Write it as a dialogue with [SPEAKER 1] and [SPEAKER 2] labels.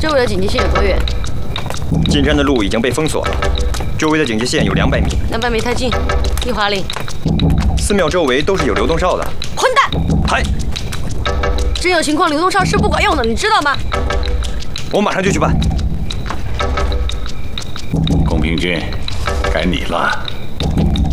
[SPEAKER 1] 周围的警戒线有多远？
[SPEAKER 2] 进山的路已经被封锁了，周围的警戒线有200米。
[SPEAKER 1] 200米太近，一华令。
[SPEAKER 2] 寺庙周围都是有流动哨的。
[SPEAKER 1] 混蛋！
[SPEAKER 2] 嗨，
[SPEAKER 1] 真有情况，流动哨是不管用的，你知道吗？
[SPEAKER 2] 我马上就去办。
[SPEAKER 3] 宫平君，该你了。